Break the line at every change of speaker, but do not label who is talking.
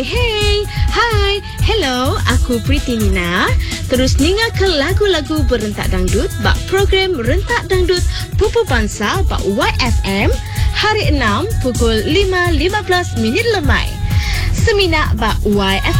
Hey, hai, hello, aku Priti Nina. Terus ninga ke lagu-lagu berentak dangdut bak program Rentak Dangdut Pupu Bangsa bak YFM hari 6 pukul 5.15 minit lemai. Seminak bak YFM